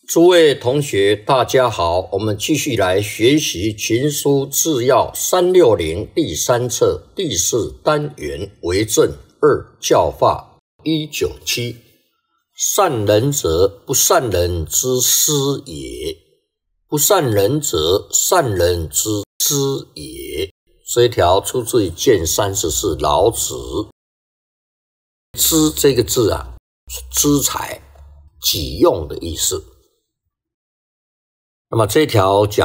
诸位同学，大家好，我们继续来学习《群书治要360》第3册第4单元为政2教化197。善人者，不善人之师也；不善人者，善人之资也。这一条出自于《谏34》老子。资这个字啊，是资财、己用的意思。那么这条讲